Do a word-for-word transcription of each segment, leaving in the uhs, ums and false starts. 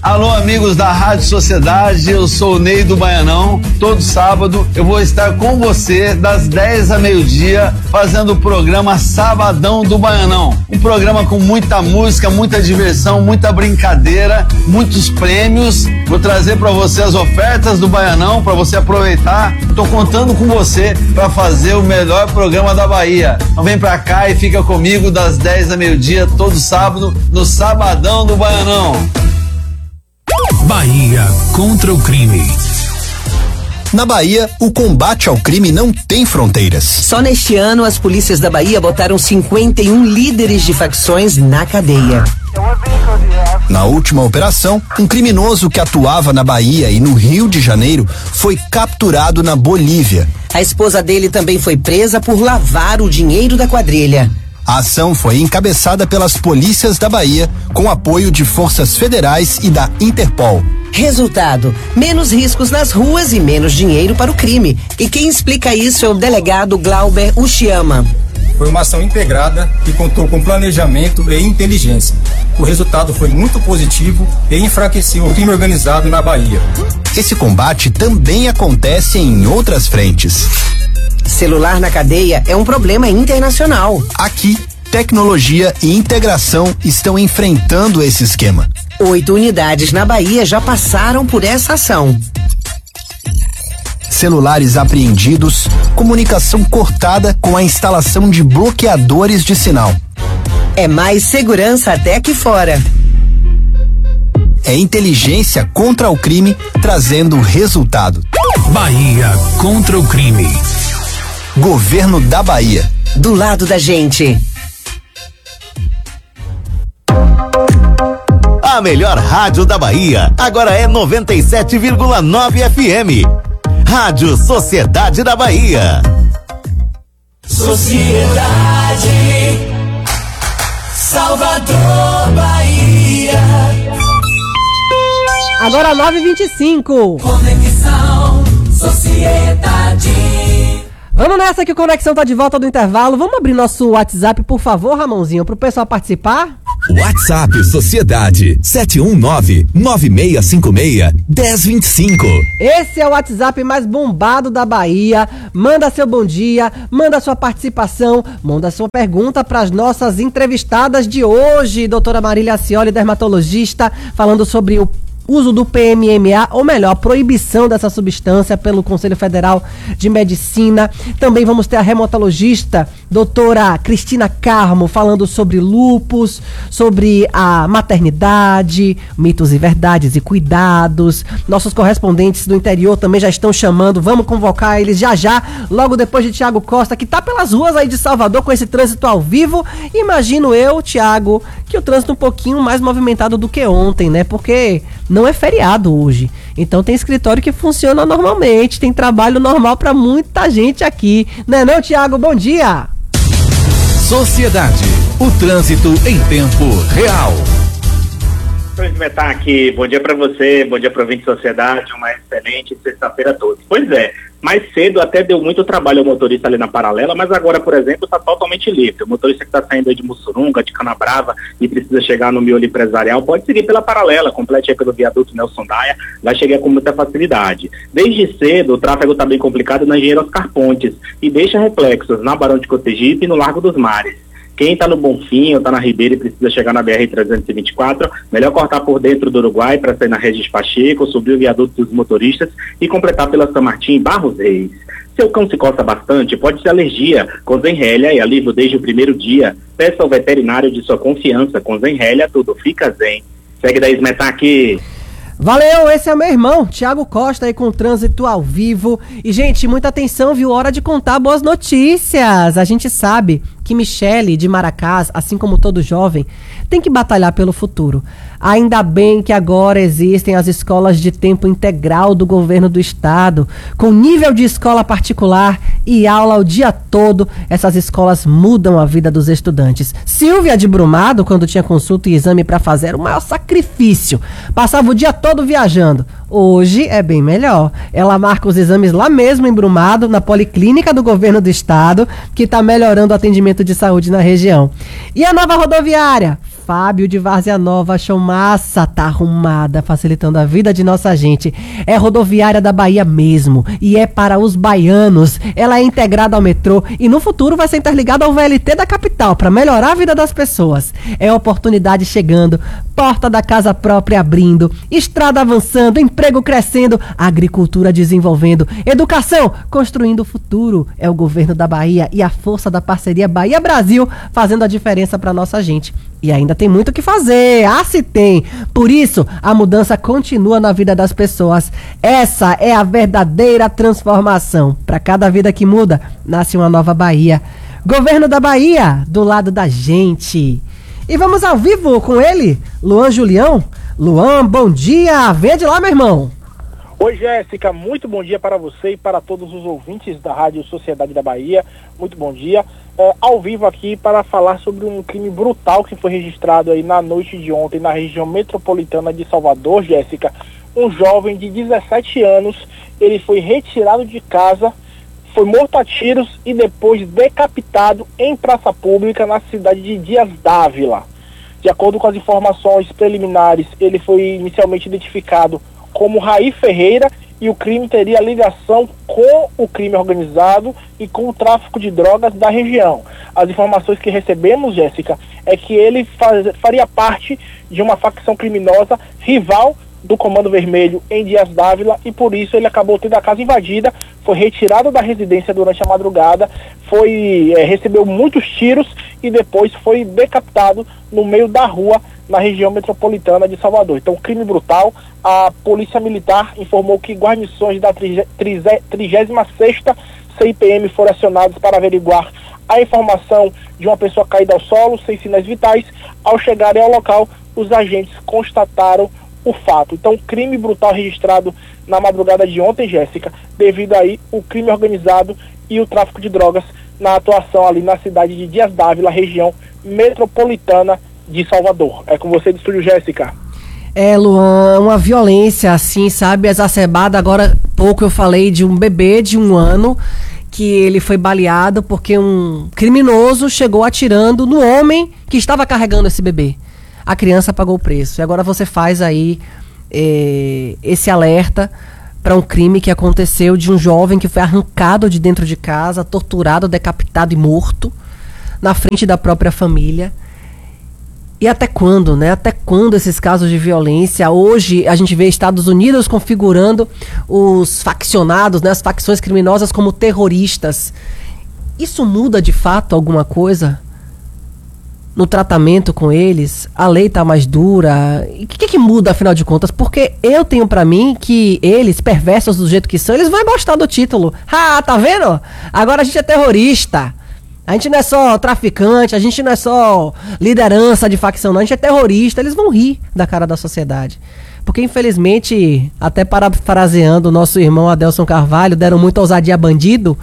Alô, amigos da Rádio Sociedade, eu sou o Ney do Baianão. Todo sábado eu vou estar com você das dez a meio-dia fazendo o programa Sabadão do Baianão. Um programa com muita música, muita diversão, muita brincadeira, muitos prêmios. Vou trazer para você as ofertas do Baianão para você aproveitar. Tô contando com você para fazer o melhor programa da Bahia. Então vem pra cá e fica comigo das dez a meio-dia todo sábado no Sabadão do Baianão. Bahia contra o crime. Na Bahia, o combate ao crime não tem fronteiras. Só neste ano, as polícias da Bahia botaram cinquenta e um líderes de facções na cadeia. Na última operação, um criminoso que atuava na Bahia e no Rio de Janeiro foi capturado na Bolívia. A esposa dele também foi presa por lavar o dinheiro da quadrilha. A ação foi encabeçada pelas polícias da Bahia, com apoio de forças federais e da Interpol. Resultado: menos riscos nas ruas e menos dinheiro para o crime. E quem explica isso é o delegado Glauber Uchiyama. Foi uma ação integrada que contou com planejamento e inteligência. O resultado foi muito positivo e enfraqueceu o crime organizado na Bahia. Esse combate também acontece em outras frentes. Celular na cadeia é um problema internacional. Aqui, tecnologia e integração estão enfrentando esse esquema. Oito unidades na Bahia já passaram por essa ação. Celulares apreendidos, comunicação cortada com a instalação de bloqueadores de sinal. É mais segurança até aqui fora. É inteligência contra o crime, trazendo resultado. Bahia contra o crime. Governo da Bahia. Do lado da gente. A melhor rádio da Bahia agora é noventa e sete vírgula nove F M. Rádio Sociedade da Bahia. Sociedade Salvador, Bahia. Agora nove e vinte e cinco. Conexão Sociedade. Vamos nessa que o Conexão tá de volta do intervalo. Vamos abrir nosso WhatsApp, por favor, Ramonzinho, pro pessoal participar? WhatsApp Sociedade sete um nove, nove seis cinco seis, um zero dois cinco. Esse é o WhatsApp mais bombado da Bahia. Manda seu bom dia, manda sua participação, manda sua pergunta para as nossas entrevistadas de hoje. Doutora Marília Acioli, dermatologista, falando sobre o uso do P M M A, ou melhor, a proibição dessa substância pelo Conselho Federal de Medicina. Também vamos ter a reumatologista, doutora Cristina Carmo, falando sobre lúpus, sobre a maternidade, mitos e verdades e cuidados. Nossos correspondentes do interior também já estão chamando, vamos convocar eles já já, logo depois de Tiago Costa, que tá pelas ruas aí de Salvador com esse trânsito ao vivo. Imagino eu, Tiago, que o trânsito um pouquinho mais movimentado do que ontem, né? Porque não é feriado hoje, então tem escritório que funciona normalmente, tem trabalho normal para muita gente aqui, né não, Tiago? Bom dia! Sociedade, o trânsito em tempo real. Transmitar aqui, bom dia para você, bom dia para o ouvinte de Sociedade, uma excelente sexta-feira a todos. Pois é, mais cedo até deu muito trabalho ao motorista ali na paralela, mas agora, por exemplo, está totalmente livre. O motorista que está saindo aí de Mussurunga, de Canabrava e precisa chegar no miolo empresarial, pode seguir pela paralela, complete aí pelo viaduto Nelson Daia, vai chegar com muita facilidade. Desde cedo, o tráfego está bem complicado na Engenheiro Oscar Pontes e deixa reflexos na Barão de Cotegipe e no Largo dos Mares. Quem está no Bonfim ou está na Ribeira e precisa chegar na B R trezentos e vinte e quatro, melhor cortar por dentro do Uruguai para sair na Regis Pacheco, subir o viaduto dos motoristas e completar pela São Martim e Barros Reis. Seu cão se coça bastante, pode ser alergia. Com Zenrelia e alívio desde o primeiro dia. Peça ao veterinário de sua confiança. Com Zenrelia tudo fica zen. Segue daí, Smetar aqui. Valeu, esse é meu irmão, Tiago Costa, aí com o trânsito ao vivo. E, gente, muita atenção, viu? Hora de contar boas notícias. A gente sabe que Michele de Maracás, assim como todo jovem, tem que batalhar pelo futuro. Ainda bem que agora existem as escolas de tempo integral do governo do estado, com nível de escola particular e aula o dia todo. Essas escolas mudam a vida dos estudantes. Silvia de Brumado, quando tinha consulta e exame para fazer, era o maior sacrifício. Passava o dia todo viajando. Hoje é bem melhor. Ela marca os exames lá mesmo em Brumado, na Policlínica do governo do estado, que está melhorando o atendimento de saúde na região. E a nova rodoviária? Fábio de Várzea Nova achou massa, tá arrumada, facilitando a vida de nossa gente. É rodoviária da Bahia mesmo, e é para os baianos. Ela é integrada ao metrô e no futuro vai ser interligada ao V L T da capital para melhorar a vida das pessoas. É oportunidade chegando, porta da casa própria abrindo, estrada avançando, emprego crescendo, agricultura desenvolvendo, educação construindo o futuro. É o governo da Bahia e a força da parceria Bahia-Brasil fazendo a diferença para nossa gente. E ainda tem muito o que fazer, ah se tem. Por isso, a mudança continua na vida das pessoas. Essa é a verdadeira transformação. Para cada vida que muda, nasce uma nova Bahia. Governo da Bahia, do lado da gente. E vamos ao vivo com ele, Luan Julião. Luan, bom dia, vem de lá, meu irmão. Oi, Jéssica, muito bom dia para você e para todos os ouvintes da Rádio Sociedade da Bahia. Muito bom dia. É, ao vivo aqui para falar sobre um crime brutal que foi registrado aí na noite de ontem na região metropolitana de Salvador, Jéssica. Um jovem de dezessete anos, ele foi retirado de casa, foi morto a tiros e depois decapitado em praça pública na cidade de Dias d'Ávila. De acordo com as informações preliminares, ele foi inicialmente identificado como Raí Ferreira e o crime teria ligação com o crime organizado e com o tráfico de drogas da região. As informações que recebemos, Jéssica, é que ele faz, faria parte de uma facção criminosa rival do Comando Vermelho em Dias d'Ávila e por isso ele acabou tendo a casa invadida, foi retirado da residência durante a madrugada, foi, é, recebeu muitos tiros e depois foi decapitado no meio da rua na região metropolitana de Salvador. Então, crime brutal. A Polícia Militar informou que guarnições da trigésima sexta C I P M foram acionados para averiguar a informação de uma pessoa caída ao solo, sem sinais vitais. Ao chegarem ao local, os agentes constataram o fato. Então, crime brutal registrado na madrugada de ontem, Jéssica, devido aí o crime organizado e o tráfico de drogas na atuação ali na cidade de Dias d'Ávila, região metropolitana de Salvador. É com você do estúdio, Jéssica. É, Luan, uma violência assim, sabe, exacerbada. Agora pouco eu falei de um bebê de um ano que ele foi baleado porque um criminoso chegou atirando no homem que estava carregando esse bebê. A criança pagou o preço. E agora você faz aí é, esse alerta para um crime que aconteceu de um jovem que foi arrancado de dentro de casa, torturado, decapitado e morto na frente da própria família. E até quando, né? Até quando esses casos de violência? Hoje a gente vê Estados Unidos configurando os faccionados, né? As facções criminosas como terroristas. Isso muda de fato alguma coisa no tratamento com eles? A lei tá mais dura? E o que, que muda afinal de contas? Porque eu tenho pra mim que eles, perversos do jeito que são, eles vão gostar do título. Ah, tá vendo? Agora a gente é terrorista. A gente não é só traficante, a gente não é só liderança de facção, não. A gente é terrorista. Eles vão rir da cara da sociedade. Porque, infelizmente, até parafraseando o nosso irmão Adelson Carvalho, deram muita ousadia a bandido.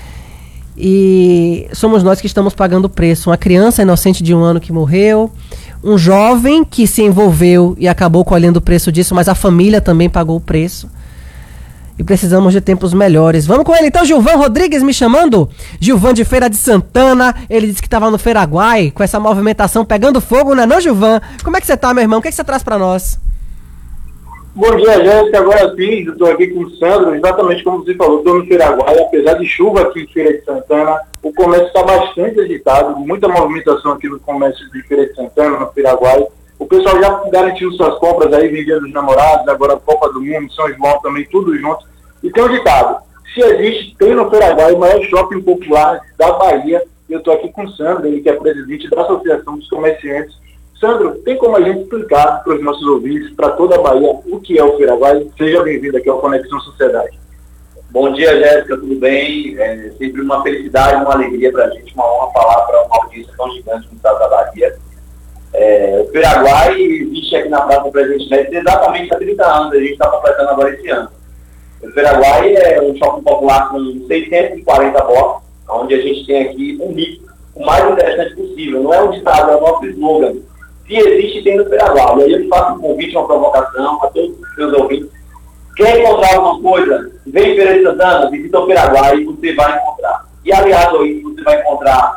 E somos nós que estamos pagando o preço. Uma criança inocente de um ano que morreu. Um jovem que se envolveu e acabou colhendo o preço disso, mas a família também pagou o preço. E precisamos de tempos melhores. Vamos com ele então, Gilvan Rodrigues me chamando. Gilvan de Feira de Santana. Ele disse que estava no Feiraguai com essa movimentação pegando fogo, não é não, Gilvan? Como é que você tá, meu irmão? O que, é que você traz para nós? Bom dia, Jéssica. Agora sim, eu estou aqui com o Sandro. Exatamente como você falou, estou no Feiraguai. Apesar de chuva aqui em Feira de Santana, o comércio está bastante agitado. Muita movimentação aqui no comércio de Feira de Santana, no Feiraguai. O pessoal já garantiu suas compras aí, Dia dos Namorados, agora Copa do Mundo, São João também, tudo junto. E tem um ditado: se existe, tem no Feiraguai o maior shopping popular da Bahia. Eu estou aqui com o Sandro, ele que é presidente da Associação dos Comerciantes. Sandro, tem como a gente explicar para os nossos ouvintes, para toda a Bahia, o que é o Feiraguai? Seja bem-vindo aqui ao Conexão Sociedade. Bom dia, Jéssica, tudo bem? É sempre uma felicidade, uma alegria para a gente, uma honra falar para uma audiência tão gigante no estado da Bahia. É, o Feiraguai existe aqui na Praça do Presidente Médici exatamente há trinta anos, a gente está completando agora esse ano. O Feiraguai é um shopping popular com seiscentos e quarenta blocos, onde a gente tem aqui um mito o mais interessante possível. Não é um ditado, é o nosso slogan. Se existe, tem no Feiraguai. E aí eu faço um convite, uma provocação a todos os seus ouvintes. Quer encontrar alguma coisa? Vem em Feira de Santana, visita o Feiraguai e você vai encontrar. E aliado a isso, você vai encontrar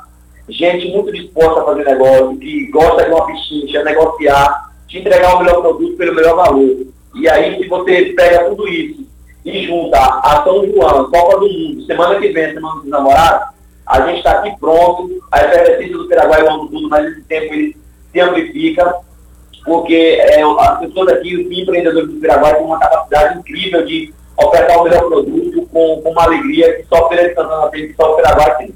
gente muito disposta a fazer negócio, que gosta de uma pichincha, negociar, te entregar o melhor produto pelo melhor valor. E aí, se você pega tudo isso e junta a São João, Copa do Mundo, semana que vem, Semana dos Namorados, a gente está aqui pronto. A efervescência do Piraguá é o ano tudo, mas esse tempo ele se amplifica, porque é, as pessoas aqui, os empreendedores do Piraguá, têm uma capacidade incrível de ofertar o melhor produto com, com uma alegria que só a Feira de Santana tem, que só o Piraguá tem.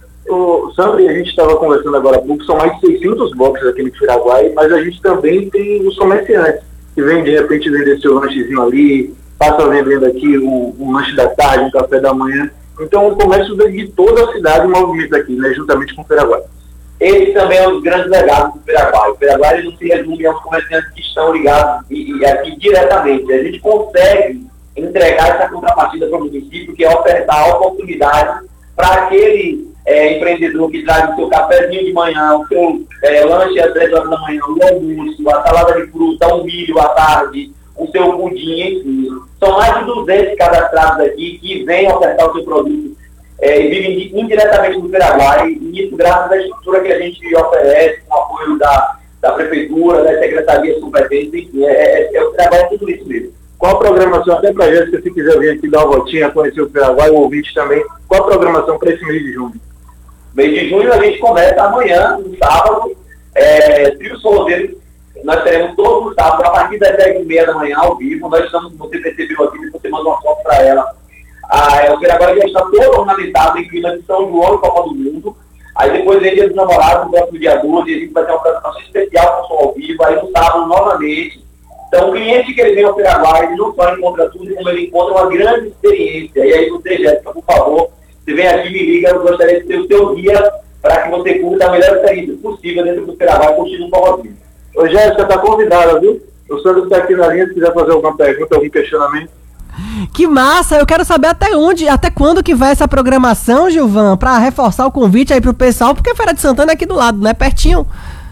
O Sandro, a gente estava conversando agora há pouco, são mais de seiscentos boxes aqui no Piraguai, mas a gente também tem os comerciantes, que vêm de repente vender seu lanchezinho ali, passa vendendo aqui o, o lanche da tarde, um café da manhã. Então o comércio de toda a cidade movimenta aqui, né, juntamente com o Piraguai. Esse também é um dos grandes legados do Piraguai. O Piraguai ele não se resume aos comerciantes que estão ligados e, e aqui diretamente. A gente consegue entregar essa contrapartida para o município, que é ofertar oportunidades para aquele é, empreendedor que traz o seu cafezinho de manhã, o seu é, lanche às dez horas da manhã, o almoço, a salada de fruta, o milho à tarde, o seu pudim, enfim. São mais de duzentos cadastrados aqui que vêm ofertar o seu produto é, e vivem indiretamente no Piraguai, e isso graças à estrutura que a gente oferece, com o apoio da, da Prefeitura, das secretarias competentes, enfim, é, é, é o Piraguai é tudo isso mesmo. Qual a programação, até para a Jéssica, se quiser vir aqui dar uma voltinha, conhecer o Piraguai, o ouvinte também, qual a programação para esse mês de junho? Mês de junho a gente começa amanhã, no sábado, é, Trio Solveiro. Nós teremos todos os sábados, a partir das dez e meia da manhã, ao vivo. Nós estamos, você percebeu aqui, você manda uma foto para ela. Ah, o Piraguai já está todo ornamentado em clima de São João e Copa do Mundo. Aí depois vem Dia dos Namorados, no próximo dia doze, a gente vai ter uma apresentação especial com som ao vivo. Aí no sábado, novamente. Então, o cliente que ele vem ao Piraguai, ele não só encontra tudo, como ele encontra uma grande experiência. E aí você, Jéssica, por favor, você vem aqui, me liga, eu gostaria de ser o seu guia para que você curta a melhor experiência possível dentro do Piraguai, curtindo um forrozinho. Ô Jéssica, tá convidada, viu? O Sandro está aqui na linha, se quiser fazer alguma pergunta, algum questionamento. Que massa! Eu quero saber até onde, até quando que vai essa programação, Gilvan, para reforçar o convite aí pro pessoal, porque a Feira de Santana é aqui do lado, né? Pertinho.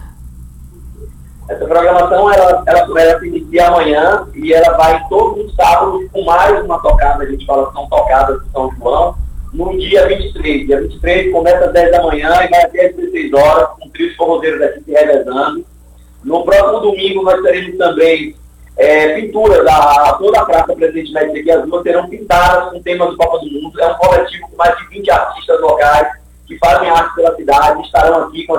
Essa programação, ela, ela, ela se inicia amanhã e ela vai todos os sábados com mais uma tocada, a gente fala que são tocadas de São João, no dia vinte e três. Dia vinte e três começa às dez da manhã e vai até às dezesseis horas, com trios forrozeiros aqui se revezando. No próximo domingo nós teremos também é, pinturas, a, toda a Praça Presidente Médici aqui, as ruas serão pintadas com temas do Copa do Mundo. É um coletivo com mais de vinte artistas locais que fazem arte pela cidade, estarão aqui com